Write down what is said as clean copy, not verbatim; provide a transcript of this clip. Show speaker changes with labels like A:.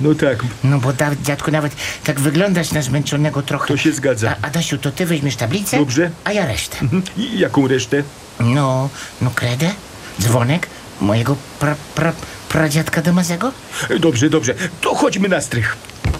A: No tak,
B: No bo dziadku, nawet tak wyglądasz na zmęczonego trochę.
A: to się zgadza.
B: Adasiu, to ty weźmiesz tablicę,
A: Dobrze.
B: a ja resztę.
A: I jaką resztę?
B: No kredę, dzwonek mojego pradziadka Damazego.
A: Dobrze, to chodźmy na strych.